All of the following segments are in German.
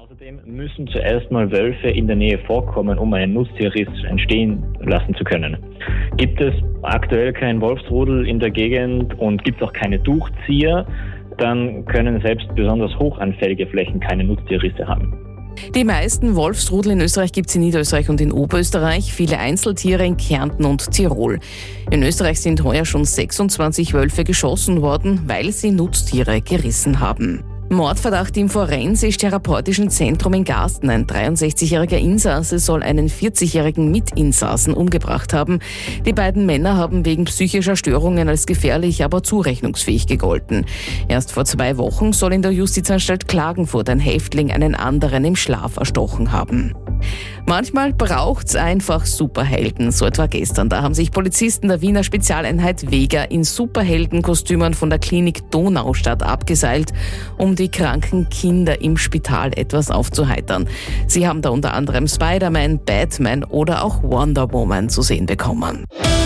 Außerdem müssen zuerst mal Wölfe in der Nähe vorkommen, um einen Nutztierriss entstehen lassen zu können. Gibt es aktuell keinen Wolfsrudel in der Gegend und gibt es auch keine Durchzieher, dann können selbst besonders hochanfällige Flächen keine Nutztierrisse haben. Die meisten Wolfsrudel in Österreich gibt es in Niederösterreich und in Oberösterreich, viele Einzeltiere in Kärnten und Tirol. In Österreich sind heuer schon 26 Wölfe geschossen worden, weil sie Nutztiere gerissen haben. Mordverdacht im Forensisch-Therapeutischen Zentrum in Garsten. Ein 63-jähriger Insasse soll einen 40-jährigen Mitinsassen umgebracht haben. Die beiden Männer haben wegen psychischer Störungen als gefährlich, aber zurechnungsfähig gegolten. Erst vor 2 Wochen soll in der Justizanstalt Klagenfurt ein Häftling einen anderen im Schlaf erstochen haben. Manchmal braucht's einfach Superhelden, so etwa gestern. Da haben sich Polizisten der Wiener Spezialeinheit Vega in Superheldenkostümen von der Klinik Donaustadt abgeseilt, um die kranken Kinder im Spital etwas aufzuheitern. Sie haben da unter anderem Spider-Man, Batman oder auch Wonder Woman zu sehen bekommen.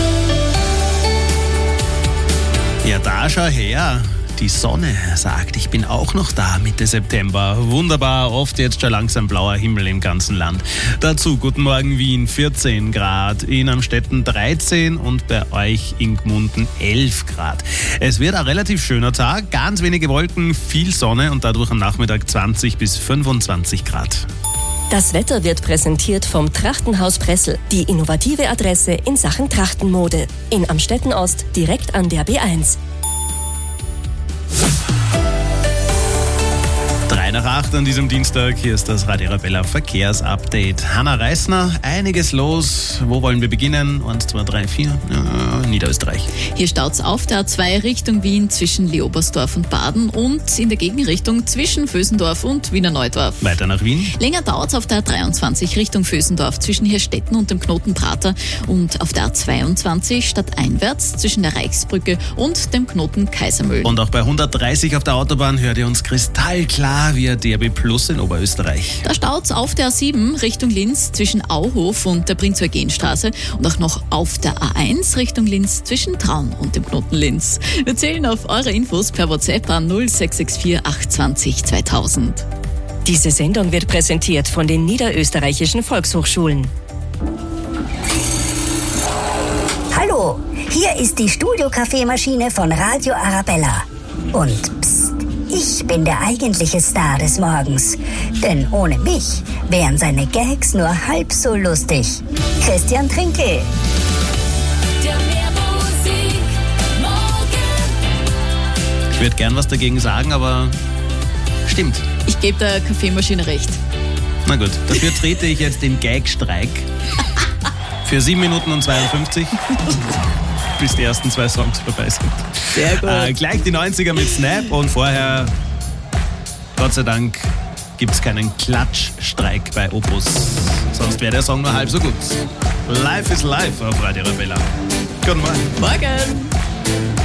Ja, da schau her. Die Sonne sagt, ich bin auch noch da Mitte September. Wunderbar, oft jetzt schon langsam blauer Himmel im ganzen Land. Dazu guten Morgen Wien, 14 Grad, in Amstetten 13 und bei euch in Gmunden 11 Grad. Es wird ein relativ schöner Tag, ganz wenige Wolken, viel Sonne und dadurch am Nachmittag 20 bis 25 Grad. Das Wetter wird präsentiert vom Trachtenhaus Pressel, die innovative Adresse in Sachen Trachtenmode. In Amstetten Ost, direkt an der B1. 7:03 an diesem Dienstag. Hier ist das Radio Arabella Verkehrsupdate. Hanna Reisner, einiges los. Wo wollen wir beginnen? 1, 2, 3, 4. Ja, Niederösterreich. Hier staut's auf der A2 Richtung Wien zwischen Leobersdorf und Baden und in der Gegenrichtung zwischen Vösendorf und Wiener Neudorf. Weiter nach Wien. Länger dauert's auf der A23 Richtung Vösendorf zwischen Hirstetten und dem Knoten Prater und auf der A22 stadteinwärts zwischen der Reichsbrücke und dem Knoten Kaisermühlen. Und auch bei 130 auf der Autobahn hört ihr uns kristallklar via DAB+ in Oberösterreich. Da staut's auf der A7 Richtung Linz zwischen Auhof und der Prinz-Eugen-Straße und auch noch auf der A1 Richtung Linz zwischen Traun und dem Knoten Linz. Wir zählen auf eure Infos per WhatsApp an 0664 820 2000. Diese Sendung wird präsentiert von den Niederösterreichischen Volkshochschulen. Hallo, hier ist die Studio-Kaffeemaschine von Radio Arabella. Und psst, ich bin der eigentliche Star des Morgens. Denn ohne mich wären seine Gags nur halb so lustig. Christian Trinke. Ich würde gern was dagegen sagen, aber stimmt. Ich gebe der Kaffeemaschine recht. Na gut, dafür trete ich jetzt den Gagstreik für 7 Minuten und 52, bis die ersten 2 Songs vorbei sind. Sehr gut. Gleich die 90er mit Snap und vorher, Gott sei Dank, gibt es keinen Klatschstreik bei Opus. Sonst wäre der Song nur halb so gut. Life is Life auf Radio Arabella. Guten Morgen. Morgen.